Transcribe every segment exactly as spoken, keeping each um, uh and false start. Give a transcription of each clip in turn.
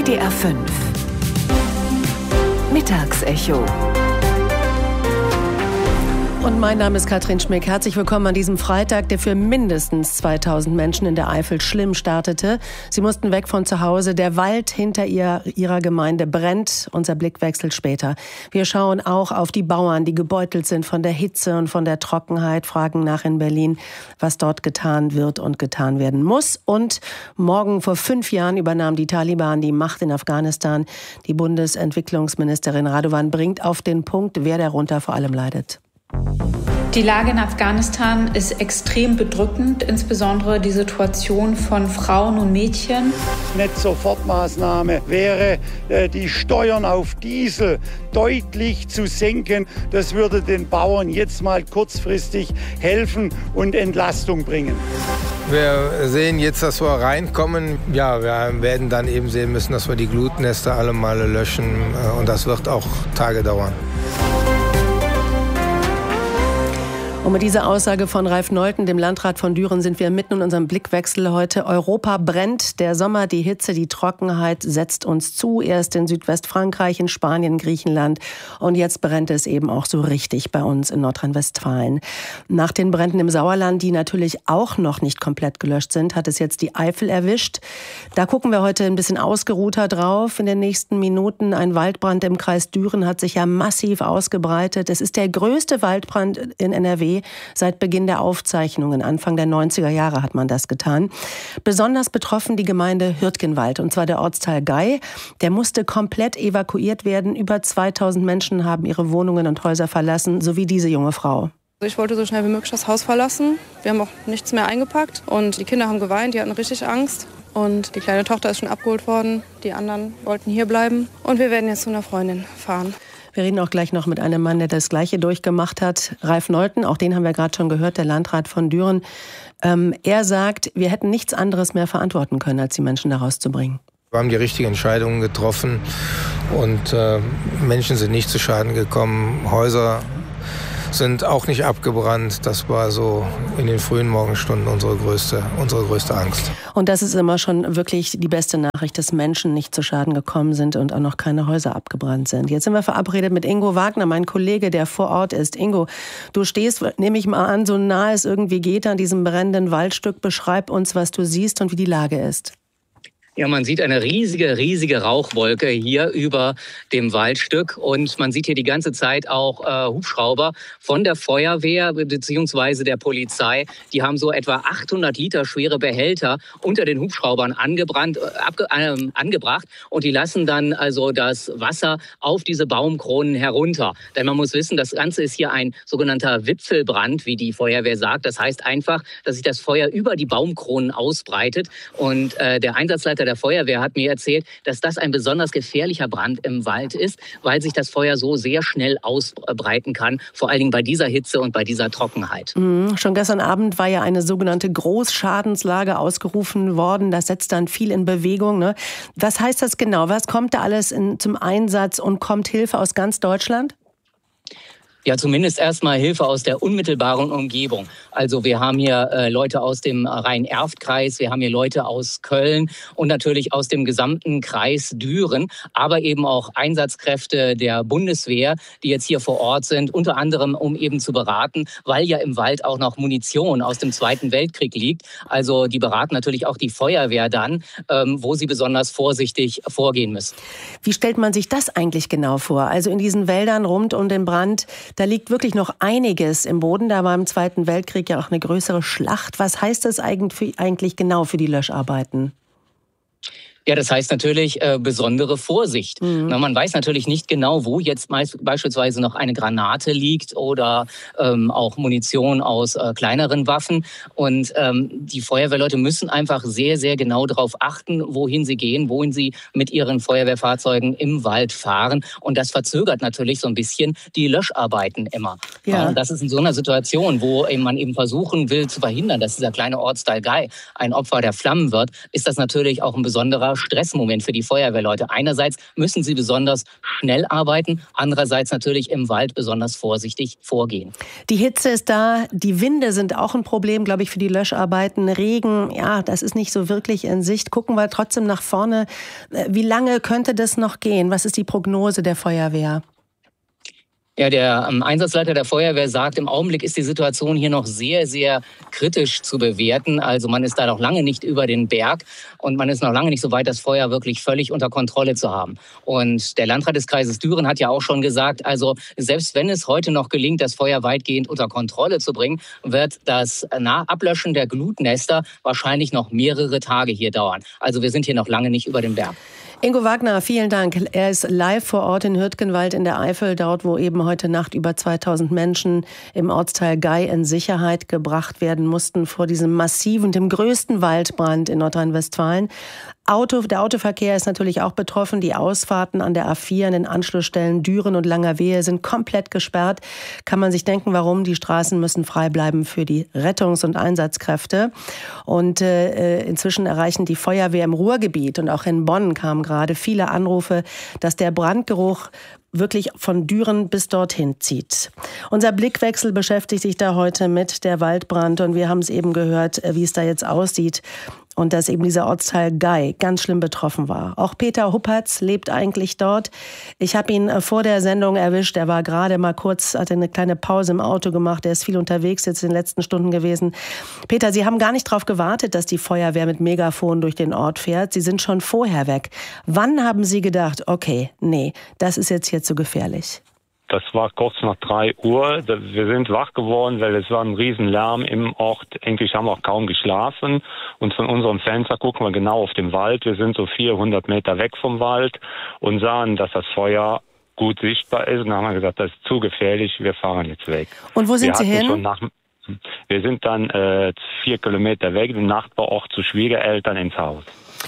D R fünf Mittagsecho. Und mein Name ist Katrin Schmick. Herzlich willkommen an diesem Freitag, der für mindestens zweitausend Menschen in der Eifel schlimm startete. Sie mussten weg von zu Hause. Der Wald hinter ihr, ihrer Gemeinde brennt. Unser Blick wechselt später. Wir schauen auch auf die Bauern, die gebeutelt sind von der Hitze und von der Trockenheit, fragen nach in Berlin, was dort getan wird und getan werden muss. Und morgen vor fünf Jahren übernahmen die Taliban die Macht in Afghanistan. Die Bundesentwicklungsministerin Radovan bringt auf den Punkt, wer darunter vor allem leidet. Die Lage in Afghanistan ist extrem bedrückend, insbesondere die Situation von Frauen und Mädchen. Eine Sofortmaßnahme wäre, die Steuern auf Diesel deutlich zu senken. Das würde den Bauern jetzt mal kurzfristig helfen und Entlastung bringen. Wir sehen jetzt, dass wir reinkommen. Ja, wir werden dann eben sehen müssen, dass wir die Glutnester alle mal löschen. Und das wird auch Tage dauern. Und mit dieser Aussage von Ralf Neulten, dem Landrat von Düren, sind wir mitten in unserem Blickwechsel heute. Europa brennt, der Sommer, die Hitze, die Trockenheit setzt uns zu. Erst in Südwestfrankreich, in Spanien, Griechenland. Und jetzt brennt es eben auch so richtig bei uns in Nordrhein-Westfalen. Nach den Bränden im Sauerland, die natürlich auch noch nicht komplett gelöscht sind, hat es jetzt die Eifel erwischt. Da gucken wir heute ein bisschen ausgeruhter drauf in den nächsten Minuten. Ein Waldbrand im Kreis Düren hat sich ja massiv ausgebreitet. Es ist der größte Waldbrand in N R W seit Beginn der Aufzeichnungen. Anfang der neunziger Jahre hat man das getan. Besonders betroffen die Gemeinde Hürtgenwald, und zwar der Ortsteil Gei. Der musste komplett evakuiert werden. Über zweitausend Menschen haben ihre Wohnungen und Häuser verlassen, sowie diese junge Frau. Ich wollte so schnell wie möglich das Haus verlassen. Wir haben auch nichts mehr eingepackt und die Kinder haben geweint, die hatten richtig Angst. Und die kleine Tochter ist schon abgeholt worden. Die anderen wollten hier bleiben und wir werden jetzt zu einer Freundin fahren. Wir reden auch gleich noch mit einem Mann, der das Gleiche durchgemacht hat. Ralf Neulten, auch den haben wir gerade schon gehört, der Landrat von Düren. Ähm, er sagt, wir hätten nichts anderes mehr verantworten können, als die Menschen da rauszubringen. Wir haben die richtigen Entscheidungen getroffen und äh, Menschen sind nicht zu Schaden gekommen. Häuser sind auch nicht abgebrannt. Das war so in den frühen Morgenstunden unsere größte, unsere größte Angst. Und das ist immer schon wirklich die beste Nachricht, dass Menschen nicht zu Schaden gekommen sind und auch noch keine Häuser abgebrannt sind. Jetzt sind wir verabredet mit Ingo Wagner, mein Kollege, der vor Ort ist. Ingo, du stehst, nehme ich mal an, so nah es irgendwie geht an diesem brennenden Waldstück. Beschreib uns, was du siehst und wie die Lage ist. Ja, man sieht eine riesige, riesige Rauchwolke hier über dem Waldstück und man sieht hier die ganze Zeit auch äh, Hubschrauber von der Feuerwehr bzw. der Polizei. Die haben so etwa achthundert Liter schwere Behälter unter den Hubschraubern angebrannt, äh, abge, äh, angebracht und die lassen dann also das Wasser auf diese Baumkronen herunter. Denn man muss wissen, das Ganze ist hier ein sogenannter Wipfelbrand, wie die Feuerwehr sagt. Das heißt einfach, dass sich das Feuer über die Baumkronen ausbreitet und äh, der Einsatzleiter der Feuerwehr hat mir erzählt, dass das ein besonders gefährlicher Brand im Wald ist, weil sich das Feuer so sehr schnell ausbreiten kann, vor allen Dingen bei dieser Hitze und bei dieser Trockenheit. Mhm. Schon gestern Abend war ja eine sogenannte Großschadenslage ausgerufen worden. Das setzt dann viel in Bewegung, ne? Was heißt das genau? Was kommt da alles in, zum Einsatz und kommt Hilfe aus ganz Deutschland? Ja, zumindest erstmal Hilfe aus der unmittelbaren Umgebung. Also wir haben hier äh, Leute aus dem Rhein-Erft-Kreis, wir haben hier Leute aus Köln und natürlich aus dem gesamten Kreis Düren, aber eben auch Einsatzkräfte der Bundeswehr, die jetzt hier vor Ort sind, unter anderem um eben zu beraten, weil ja im Wald auch noch Munition aus dem Zweiten Weltkrieg liegt. Also die beraten natürlich auch die Feuerwehr dann, ähm, wo sie besonders vorsichtig vorgehen müssen. Wie stellt man sich das eigentlich genau vor? Also in diesen Wäldern rund um den Brand, da liegt wirklich noch einiges im Boden. Da war im Zweiten Weltkrieg ja auch eine größere Schlacht. Was heißt das eigentlich genau für die Löscharbeiten? Ja, das heißt natürlich äh, besondere Vorsicht. Mhm. Na, man weiß natürlich nicht genau, wo jetzt meist, beispielsweise noch eine Granate liegt oder ähm, auch Munition aus äh, kleineren Waffen. Und ähm, die Feuerwehrleute müssen einfach sehr, sehr genau darauf achten, wohin sie gehen, wohin sie mit ihren Feuerwehrfahrzeugen im Wald fahren. Und das verzögert natürlich so ein bisschen die Löscharbeiten immer. Ja. Und das ist in so einer Situation, wo man eben versuchen will zu verhindern, dass dieser kleine Ortsteil Gei ein Opfer der Flammen wird, ist das natürlich auch ein besonderer besonderer Stressmoment für die Feuerwehrleute. Einerseits müssen sie besonders schnell arbeiten, andererseits natürlich im Wald besonders vorsichtig vorgehen. Die Hitze ist da, die Winde sind auch ein Problem, glaube ich, für die Löscharbeiten. Regen, ja, das ist nicht so wirklich in Sicht. Gucken wir trotzdem nach vorne. Wie lange könnte das noch gehen? Was ist die Prognose der Feuerwehr? Ja, der ähm, Einsatzleiter der Feuerwehr sagt, im Augenblick ist die Situation hier noch sehr, sehr kritisch zu bewerten. Also man ist da noch lange nicht über den Berg und man ist noch lange nicht so weit, das Feuer wirklich völlig unter Kontrolle zu haben. Und der Landrat des Kreises Düren hat ja auch schon gesagt, also selbst wenn es heute noch gelingt, das Feuer weitgehend unter Kontrolle zu bringen, wird das Ablöschen der Glutnester wahrscheinlich noch mehrere Tage hier dauern. Also wir sind hier noch lange nicht über dem Berg. Ingo Wagner, vielen Dank. Er ist live vor Ort in Hürtgenwald in der Eifel, dort wo eben heute Nacht über zweitausend Menschen im Ortsteil Gei in Sicherheit gebracht werden mussten vor diesem massiven, dem größten Waldbrand in Nordrhein-Westfalen. Auto, der Autoverkehr ist natürlich auch betroffen. Die Ausfahrten an der A vier an den Anschlussstellen Düren und Langerwehe sind komplett gesperrt. Kann man sich denken, warum? Die Straßen müssen frei bleiben für die Rettungs- und Einsatzkräfte. Und äh, inzwischen erreichen die Feuerwehr im Ruhrgebiet und auch in Bonn kamen gerade viele Anrufe, dass der Brandgeruch wirklich von Düren bis dorthin zieht. Unser Blickwechsel beschäftigt sich da heute mit der Waldbrand und wir haben es eben gehört, wie es da jetzt aussieht. Und dass eben dieser Ortsteil Gei ganz schlimm betroffen war. Auch Peter Huppertz lebt eigentlich dort. Ich habe ihn vor der Sendung erwischt. Er war gerade mal kurz, hatte eine kleine Pause im Auto gemacht. Er ist viel unterwegs jetzt in den letzten Stunden gewesen. Peter, Sie haben gar nicht darauf gewartet, dass die Feuerwehr mit Megafon durch den Ort fährt. Sie sind schon vorher weg. Wann haben Sie gedacht, okay, nee, das ist jetzt hier zu gefährlich? Das war kurz nach drei Uhr. Wir sind wach geworden, weil es war ein Riesenlärm im Ort. Eigentlich haben wir auch kaum geschlafen. Und von unserem Fenster gucken wir genau auf den Wald. Wir sind so vierhundert Meter weg vom Wald und sahen, dass das Feuer gut sichtbar ist. Und dann haben wir gesagt, das ist zu gefährlich, wir fahren jetzt weg. Und wo sind wir Sie hin? Schon nach, wir sind dann äh, vier Kilometer weg, im Nachbarort zu Schwiegereltern ins Haus.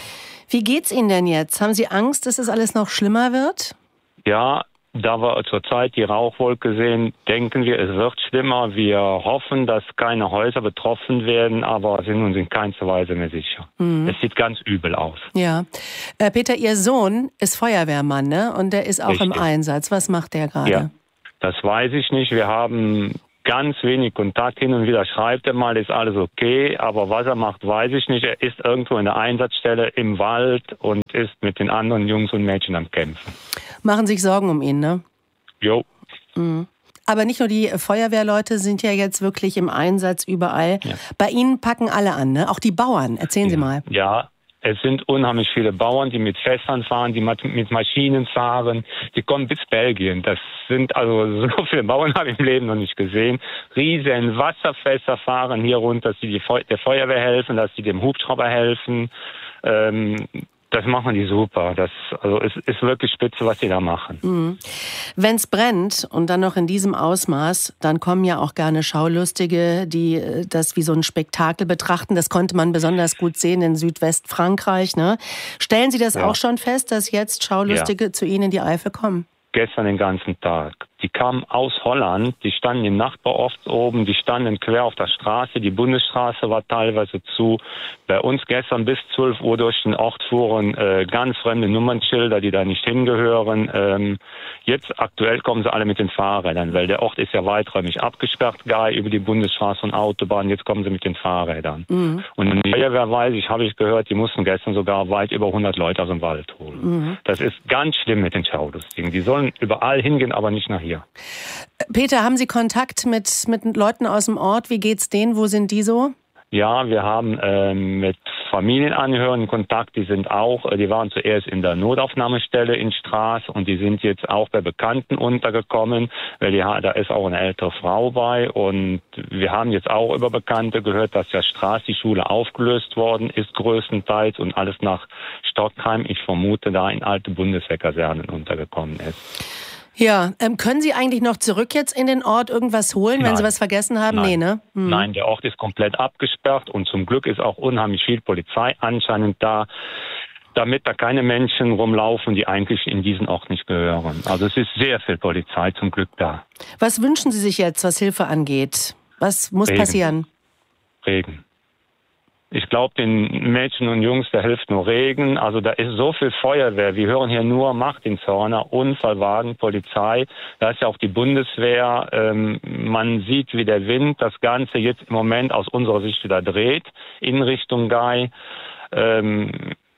Wie geht's Ihnen denn jetzt? Haben Sie Angst, dass es alles noch schlimmer wird? Ja, da wir zurzeit die Rauchwolke sehen, denken wir, es wird schlimmer. Wir hoffen, dass keine Häuser betroffen werden, aber sind uns in keinster Weise mehr sicher. Mhm. Es sieht ganz übel aus. Ja. Äh, Peter, Ihr Sohn ist Feuerwehrmann, ne? Und der ist auch Richtig. Im Einsatz. Was macht der gerade? Ja, das weiß ich nicht. Wir haben ganz wenig Kontakt. Hin und wieder schreibt er mal, ist alles okay. Aber was er macht, weiß ich nicht. Er ist irgendwo in der Einsatzstelle im Wald und ist mit den anderen Jungs und Mädchen am Kämpfen. Machen sich Sorgen um ihn, ne? Jo. Mhm. Aber nicht nur die Feuerwehrleute sind ja jetzt wirklich im Einsatz überall. Ja. Bei Ihnen packen alle an, ne? Auch die Bauern. Erzählen ja. Sie mal. Ja. Es sind unheimlich viele Bauern, die mit Fässern fahren, die mit Maschinen fahren. Die kommen bis Belgien. Das sind also so viele Bauern habe ich im Leben noch nicht gesehen. Riesen Wasserfässer fahren hier runter, dass sie die Feu- der Feuerwehr helfen, dass sie dem Hubschrauber helfen. Ähm, Das machen die super. Das, also es ist wirklich spitze, was die da machen. Mhm. Wenn es brennt und dann noch in diesem Ausmaß, dann kommen ja auch gerne Schaulustige, die das wie so ein Spektakel betrachten. Das konnte man besonders gut sehen in Südwestfrankreich. Ne? Stellen Sie das ja. auch schon fest, dass jetzt Schaulustige ja. zu Ihnen in die Eifel kommen? Gestern den ganzen Tag. Die kamen aus Holland, die standen im Nachbarort oben, die standen quer auf der Straße, die Bundesstraße war teilweise zu. Bei uns gestern bis zwölf Uhr durch den Ort fuhren äh, ganz fremde Nummernschilder, die da nicht hingehören. Ähm, jetzt aktuell kommen sie alle mit den Fahrrädern, weil der Ort ist ja weiträumig abgesperrt, gar über die Bundesstraße und Autobahn. Jetzt kommen sie mit den Fahrrädern. Mhm. Und die Feuerwehr weiß ich, habe ich gehört, die mussten gestern sogar weit über hundert Leute aus dem Wald holen. Mhm. Das ist ganz schlimm mit den Schaulustigen. Die sollen überall hingehen, aber nicht nach hier. Peter, haben Sie Kontakt mit, mit Leuten aus dem Ort? Wie geht's denen? Wo sind die so? Ja, wir haben äh, mit Familienangehörigen Kontakt. Die sind auch, die waren zuerst in der Notaufnahmestelle in Straß und die sind jetzt auch bei Bekannten untergekommen, weil die, da ist auch eine ältere Frau bei. Und wir haben jetzt auch über Bekannte gehört, dass ja Straß die Schule aufgelöst worden ist größtenteils und alles nach Stockheim, ich vermute, da in alte Bundeswehrkasernen untergekommen ist. Ja, ähm, können Sie eigentlich noch zurück jetzt in den Ort irgendwas holen, wenn Nein. Sie was vergessen haben? Nein. Nee, ne? Hm. Nein, der Ort ist komplett abgesperrt und zum Glück ist auch unheimlich viel Polizei anscheinend da, damit da keine Menschen rumlaufen, die eigentlich in diesen Ort nicht gehören. Also es ist sehr viel Polizei zum Glück da. Was wünschen Sie sich jetzt, was Hilfe angeht? Was muss Regen. passieren? Regen. Ich glaube, den Mädchen und Jungs, da hilft nur Regen. Also da ist so viel Feuerwehr. Wir hören hier nur Martinshörner, Unfallwagen, Polizei. Da ist ja auch die Bundeswehr. Ähm, man sieht, wie der Wind das Ganze jetzt im Moment aus unserer Sicht wieder dreht in Richtung Gei. Ähm,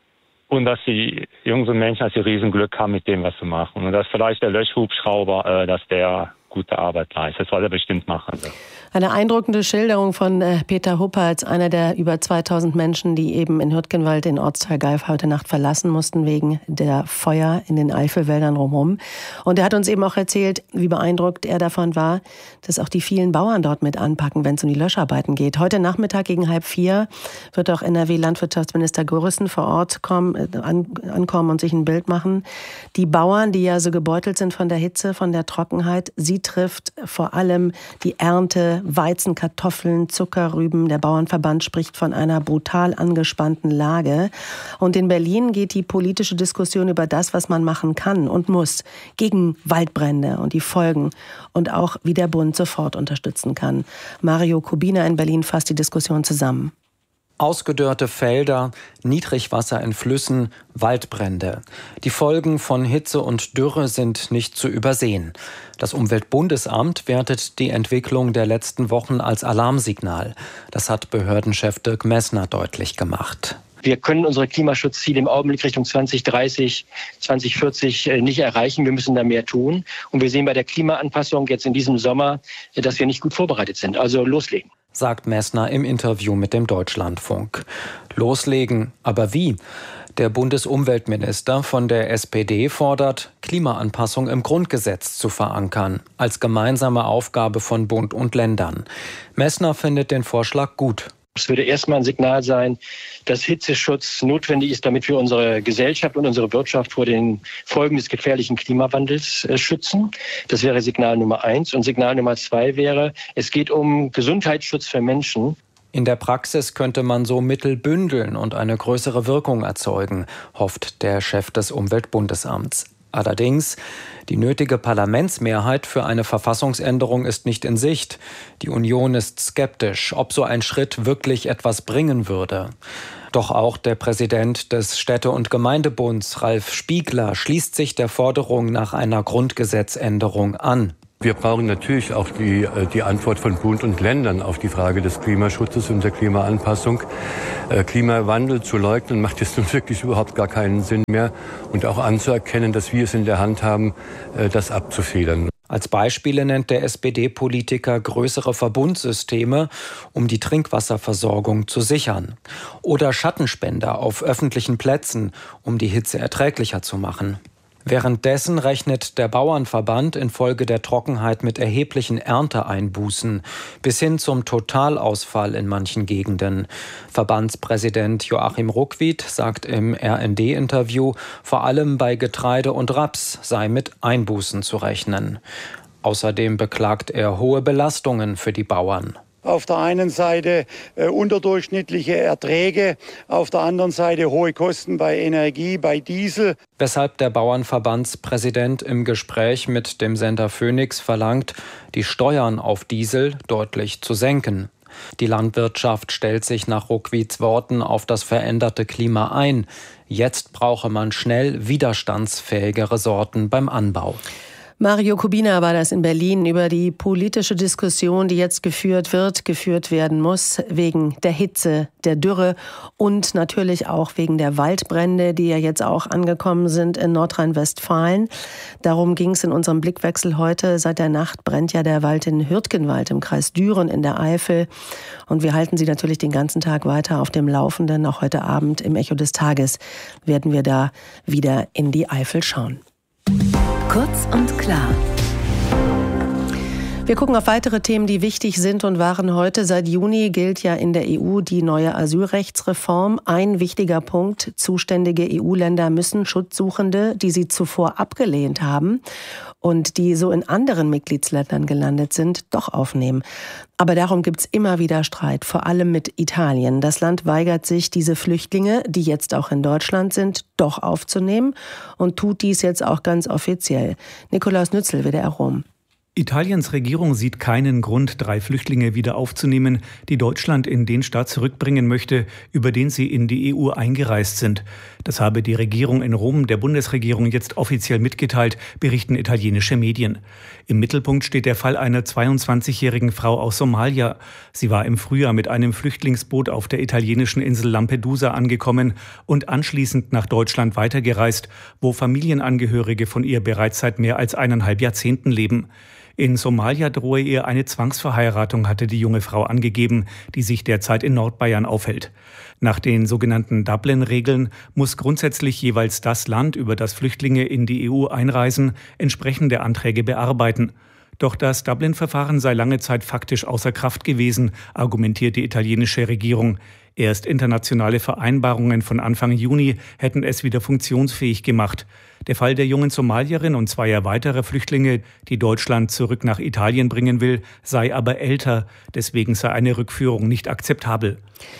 und dass die Jungs und Mädchen, dass sie Riesenglück haben mit dem, was sie machen. Und dass vielleicht der Löschhubschrauber, äh, dass der gute Arbeit leistet. Das soll er bestimmt machen. Eine eindruckende Schilderung von Peter Huppertz, einer der über zweitausend Menschen, die eben in Hürtgenwald den Ortsteil Geif heute Nacht verlassen mussten wegen der Feuer in den Eifelwäldern rumherum. Und er hat uns eben auch erzählt, wie beeindruckt er davon war, dass auch die vielen Bauern dort mit anpacken, wenn es um die Löscharbeiten geht. Heute Nachmittag gegen halb vier wird auch N R W-Landwirtschaftsminister Görrissen vor Ort kommen, an, ankommen und sich ein Bild machen. Die Bauern, die ja so gebeutelt sind von der Hitze, von der Trockenheit, sie trifft vor allem die Ernte, Weizen, Kartoffeln, Zuckerrüben. Der Bauernverband spricht von einer brutal angespannten Lage. Und in Berlin geht die politische Diskussion über das, was man machen kann und muss, gegen Waldbrände und die Folgen und auch, wie der Bund sofort unterstützen kann. Mario Kubina in Berlin fasst die Diskussion zusammen. Ausgedörrte Felder, Niedrigwasser in Flüssen, Waldbrände. Die Folgen von Hitze und Dürre sind nicht zu übersehen. Das Umweltbundesamt wertet die Entwicklung der letzten Wochen als Alarmsignal. Das hat Behördenchef Dirk Messner deutlich gemacht. Wir können unsere Klimaschutzziele im Augenblick Richtung zwanzig dreißig, zwanzig vierzig nicht erreichen. Wir müssen da mehr tun. Und wir sehen bei der Klimaanpassung jetzt in diesem Sommer, dass wir nicht gut vorbereitet sind. Also loslegen. Sagt Messner im Interview mit dem Deutschlandfunk. Loslegen, aber wie? Der Bundesumweltminister von der S P D fordert, Klimaanpassung im Grundgesetz zu verankern, als gemeinsame Aufgabe von Bund und Ländern. Messner findet den Vorschlag gut. Es würde erstmal ein Signal sein, dass Hitzeschutz notwendig ist, damit wir unsere Gesellschaft und unsere Wirtschaft vor den Folgen des gefährlichen Klimawandels äh, schützen. Das wäre Signal Nummer eins. Und Signal Nummer zwei wäre, es geht um Gesundheitsschutz für Menschen. In der Praxis könnte man so Mittel bündeln und eine größere Wirkung erzeugen, hofft der Chef des Umweltbundesamts. Allerdings, die nötige Parlamentsmehrheit für eine Verfassungsänderung ist nicht in Sicht. Die Union ist skeptisch, ob so ein Schritt wirklich etwas bringen würde. Doch auch der Präsident des Städte- und Gemeindebunds, Ralf Spiegler, schließt sich der Forderung nach einer Grundgesetzänderung an. Wir brauchen natürlich auch die, die Antwort von Bund und Ländern auf die Frage des Klimaschutzes und der Klimaanpassung. Äh, Klimawandel zu leugnen macht jetzt nun wirklich überhaupt gar keinen Sinn mehr. Und auch anzuerkennen, dass wir es in der Hand haben, äh, das abzufedern. Als Beispiele nennt der S P D-Politiker größere Verbundsysteme, um die Trinkwasserversorgung zu sichern. Oder Schattenspender auf öffentlichen Plätzen, um die Hitze erträglicher zu machen. Währenddessen rechnet der Bauernverband infolge der Trockenheit mit erheblichen Ernteeinbußen bis hin zum Totalausfall in manchen Gegenden. Verbandspräsident Joachim Ruckwied sagt im R N D-Interview, vor allem bei Getreide und Raps sei mit Einbußen zu rechnen. Außerdem beklagt er hohe Belastungen für die Bauern. Auf der einen Seite äh, unterdurchschnittliche Erträge, auf der anderen Seite hohe Kosten bei Energie, bei Diesel. Weshalb der Bauernverbandspräsident im Gespräch mit dem Sender Phoenix verlangt, die Steuern auf Diesel deutlich zu senken. Die Landwirtschaft stellt sich nach Ruckwieds Worten auf das veränderte Klima ein. Jetzt brauche man schnell widerstandsfähigere Sorten beim Anbau. Mario Kubina war das in Berlin über die politische Diskussion, die jetzt geführt wird, geführt werden muss, wegen der Hitze, der Dürre und natürlich auch wegen der Waldbrände, die ja jetzt auch angekommen sind in Nordrhein-Westfalen. Darum ging es in unserem Blickwechsel heute. Seit der Nacht brennt ja der Wald in Hürtgenwald im Kreis Düren in der Eifel. Und wir halten Sie natürlich den ganzen Tag weiter auf dem Laufenden. Auch heute Abend im Echo des Tages werden wir da wieder in die Eifel schauen. Kurz und klar. Wir gucken auf weitere Themen, die wichtig sind und waren heute. Seit Juni gilt ja in der E U die neue Asylrechtsreform. Ein wichtiger Punkt: Zuständige E U-Länder müssen Schutzsuchende, die sie zuvor abgelehnt haben und die so in anderen Mitgliedsländern gelandet sind, doch aufnehmen. Aber darum gibt's immer wieder Streit, vor allem mit Italien. Das Land weigert sich, diese Flüchtlinge, die jetzt auch in Deutschland sind, doch aufzunehmen und tut dies jetzt auch ganz offiziell. Nikolaus Nützel, W D R Rom. Italiens Regierung sieht keinen Grund, drei Flüchtlinge wieder aufzunehmen, die Deutschland in den Staat zurückbringen möchte, über den sie in die E U eingereist sind. Das habe die Regierung in Rom der Bundesregierung jetzt offiziell mitgeteilt, berichten italienische Medien. Im Mittelpunkt steht der Fall einer zweiundzwanzigjährigen Frau aus Somalia. Sie war im Frühjahr mit einem Flüchtlingsboot auf der italienischen Insel Lampedusa angekommen und anschließend nach Deutschland weitergereist, wo Familienangehörige von ihr bereits seit mehr als eineinhalb Jahrzehnten leben. In Somalia drohe ihr eine Zwangsverheiratung, hatte die junge Frau angegeben, die sich derzeit in Nordbayern aufhält. Nach den sogenannten Dublin-Regeln muss grundsätzlich jeweils das Land, über das Flüchtlinge in die E U einreisen, entsprechende Anträge bearbeiten. Doch das Dublin-Verfahren sei lange Zeit faktisch außer Kraft gewesen, argumentiert die italienische Regierung. Erst internationale Vereinbarungen von Anfang Juni hätten es wieder funktionsfähig gemacht. Der Fall der jungen Somalierin und zweier weiterer Flüchtlinge, die Deutschland zurück nach Italien bringen will, sei aber älter. Deswegen sei eine Rückführung nicht akzeptabel.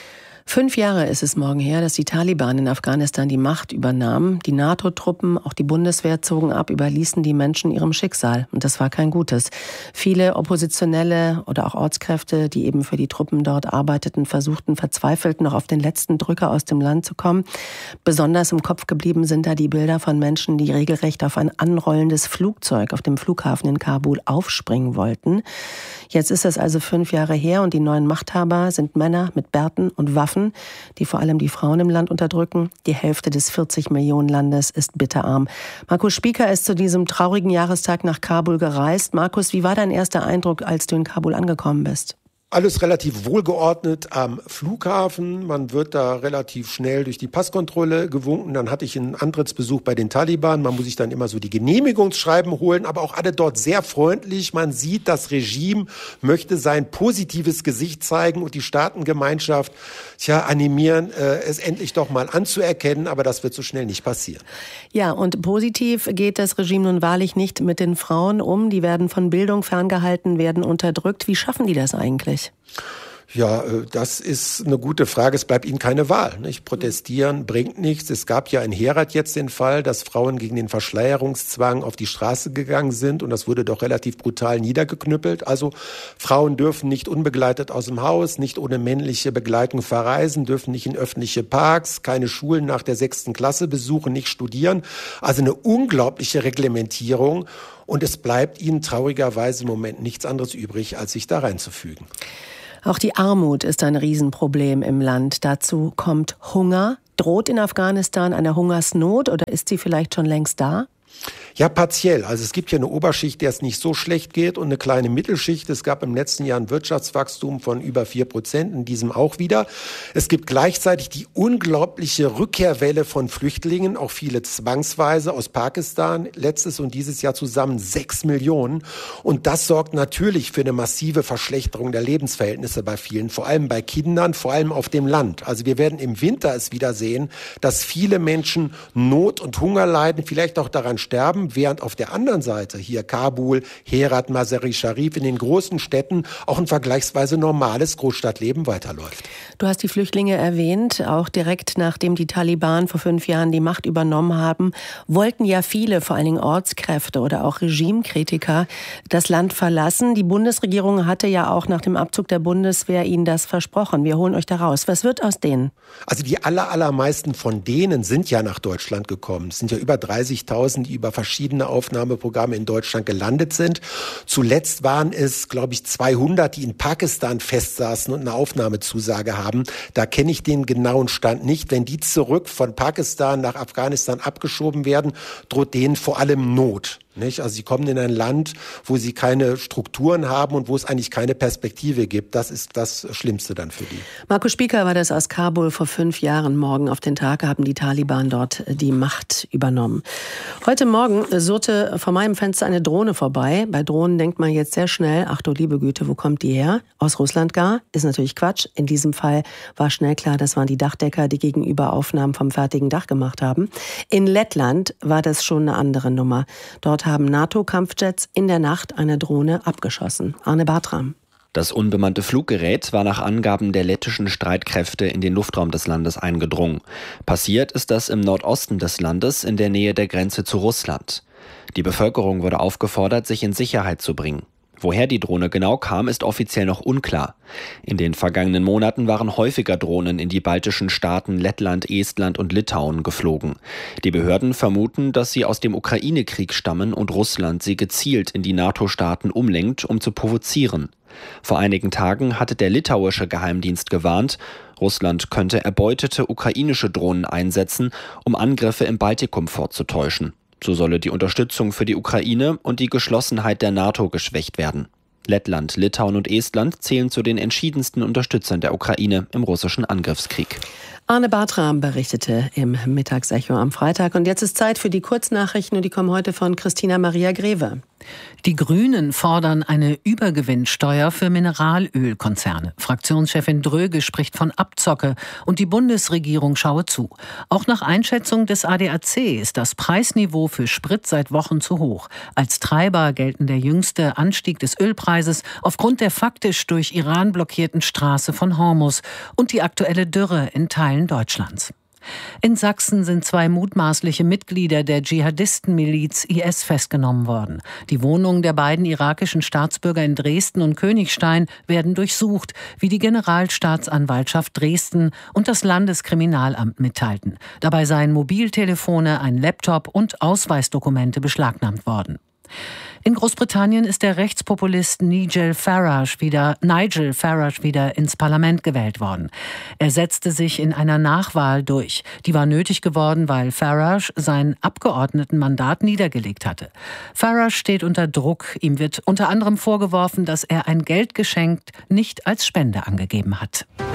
Fünf Jahre ist es morgen her, dass die Taliban in Afghanistan die Macht übernahmen. Die NATO-Truppen, auch die Bundeswehr zogen ab, überließen die Menschen ihrem Schicksal. Und das war kein gutes. Viele Oppositionelle oder auch Ortskräfte, die eben für die Truppen dort arbeiteten, versuchten verzweifelt noch auf den letzten Drücker aus dem Land zu kommen. Besonders im Kopf geblieben sind da die Bilder von Menschen, die regelrecht auf ein anrollendes Flugzeug auf dem Flughafen in Kabul aufspringen wollten. Jetzt ist es also fünf Jahre her und die neuen Machthaber sind Männer mit Bärten und Waffen, die vor allem die Frauen im Land unterdrücken. Die Hälfte des vierzig Millionen Landes ist bitterarm. Markus Spieker ist zu diesem traurigen Jahrestag nach Kabul gereist. Markus, wie war dein erster Eindruck, als du in Kabul angekommen bist? Alles relativ wohlgeordnet am Flughafen. Man wird da relativ schnell durch die Passkontrolle gewunken. Dann hatte ich einen Antrittsbesuch bei den Taliban. Man muss sich dann immer so die Genehmigungsschreiben holen, aber auch alle dort sehr freundlich. Man sieht, das Regime möchte sein positives Gesicht zeigen und die Staatengemeinschaft tja, animieren, äh, es endlich doch mal anzuerkennen. Aber das wird so schnell nicht passieren. Ja, und positiv geht das Regime nun wahrlich nicht mit den Frauen um. Die werden von Bildung ferngehalten, werden unterdrückt. Wie schaffen die das eigentlich? Ja, das ist eine gute Frage. Es bleibt ihnen keine Wahl. Nicht? Protestieren bringt nichts. Es gab ja in Herat jetzt den Fall, dass Frauen gegen den Verschleierungszwang auf die Straße gegangen sind und das wurde doch relativ brutal niedergeknüppelt. Also Frauen dürfen nicht unbegleitet aus dem Haus, nicht ohne männliche Begleitung verreisen, dürfen nicht in öffentliche Parks, keine Schulen nach der sechsten Klasse besuchen, nicht studieren. Also eine unglaubliche Reglementierung. Und es bleibt ihnen traurigerweise im Moment nichts anderes übrig, als sich da reinzufügen. Auch die Armut ist ein Riesenproblem im Land. Dazu kommt Hunger. Droht in Afghanistan eine Hungersnot oder ist sie vielleicht schon längst da? Ja, partiell. Also es gibt ja eine Oberschicht, der es nicht so schlecht geht und eine kleine Mittelschicht. Es gab im letzten Jahr ein Wirtschaftswachstum von über vier Prozent, in diesem auch wieder. Es gibt gleichzeitig die unglaubliche Rückkehrwelle von Flüchtlingen, auch viele zwangsweise aus Pakistan. Letztes und dieses Jahr zusammen sechs Millionen. Und das sorgt natürlich für eine massive Verschlechterung der Lebensverhältnisse bei vielen, vor allem bei Kindern, vor allem auf dem Land. Also wir werden im Winter es wieder sehen, dass viele Menschen Not und Hunger leiden, vielleicht auch daran sterben, während auf der anderen Seite hier Kabul, Herat, Mazar-i-Sharif in den großen Städten auch ein vergleichsweise normales Großstadtleben weiterläuft. Du hast die Flüchtlinge erwähnt, auch direkt nachdem die Taliban vor fünf Jahren die Macht übernommen haben, wollten ja viele, vor allen Dingen Ortskräfte oder auch Regimekritiker, das Land verlassen. Die Bundesregierung hatte ja auch nach dem Abzug der Bundeswehr ihnen das versprochen. Wir holen euch da raus. Was wird aus denen? Also die aller, allermeisten von denen sind ja nach Deutschland gekommen. Es sind ja über dreißigtausend, die über verschiedene Aufnahmeprogramme in Deutschland gelandet sind. Zuletzt waren es, glaube ich, zweihundert, die in Pakistan festsaßen und eine Aufnahmezusage haben. Da kenne ich den genauen Stand nicht. Wenn die zurück von Pakistan nach Afghanistan abgeschoben werden, droht denen vor allem Not. Nicht? Also sie kommen in ein Land, wo sie keine Strukturen haben und wo es eigentlich keine Perspektive gibt. Das ist das Schlimmste dann für die. Markus Spieker war das aus Kabul vor fünf Jahren. Morgen auf den Tag haben die Taliban dort die Macht übernommen. Heute Morgen surrte vor meinem Fenster eine Drohne vorbei. Bei Drohnen denkt man jetzt sehr schnell, ach du liebe Güte, wo kommt die her? Aus Russland gar? Ist natürlich Quatsch. In diesem Fall war schnell klar, das waren die Dachdecker, die gegenüber Aufnahmen vom fertigen Dach gemacht haben. In Lettland war das schon eine andere Nummer. Dort haben NATO-Kampfjets in der Nacht eine Drohne abgeschossen. Arne Bartram. Das unbemannte Fluggerät war nach Angaben der lettischen Streitkräfte in den Luftraum des Landes eingedrungen. Passiert ist das im Nordosten des Landes in der Nähe der Grenze zu Russland. Die Bevölkerung wurde aufgefordert, sich in Sicherheit zu bringen. Woher die Drohne genau kam, ist offiziell noch unklar. In den vergangenen Monaten waren häufiger Drohnen in die baltischen Staaten Lettland, Estland und Litauen geflogen. Die Behörden vermuten, dass sie aus dem Ukraine-Krieg stammen und Russland sie gezielt in die NATO-Staaten umlenkt, um zu provozieren. Vor einigen Tagen hatte der litauische Geheimdienst gewarnt, Russland könnte erbeutete ukrainische Drohnen einsetzen, um Angriffe im Baltikum vorzutäuschen. So solle die Unterstützung für die Ukraine und die Geschlossenheit der NATO geschwächt werden. Lettland, Litauen und Estland zählen zu den entschiedensten Unterstützern der Ukraine im russischen Angriffskrieg. Arne Bartram berichtete im Mittagsecho am Freitag. Und jetzt ist Zeit für die Kurznachrichten und die kommen heute von Christina Maria Greve. Die Grünen fordern eine Übergewinnsteuer für Mineralölkonzerne. Fraktionschefin Dröge spricht von Abzocke und die Bundesregierung schaue zu. Auch nach Einschätzung des A D A C ist das Preisniveau für Sprit seit Wochen zu hoch. Als Treiber gelten der jüngste Anstieg des Ölpreises aufgrund der faktisch durch Iran blockierten Straße von Hormuz und die aktuelle Dürre in Teilen Deutschlands. In Sachsen sind zwei mutmaßliche Mitglieder der Dschihadistenmiliz I S festgenommen worden. Die Wohnungen der beiden irakischen Staatsbürger in Dresden und Königstein werden durchsucht, wie die Generalstaatsanwaltschaft Dresden und das Landeskriminalamt mitteilten. Dabei seien Mobiltelefone, ein Laptop und Ausweisdokumente beschlagnahmt worden. In Großbritannien ist der Rechtspopulist Nigel Farage wieder, Nigel Farage wieder ins Parlament gewählt worden. Er setzte sich in einer Nachwahl durch. Die war nötig geworden, weil Farage sein Abgeordnetenmandat niedergelegt hatte. Farage steht unter Druck. Ihm wird unter anderem vorgeworfen, dass er ein Geldgeschenk nicht als Spende angegeben hat.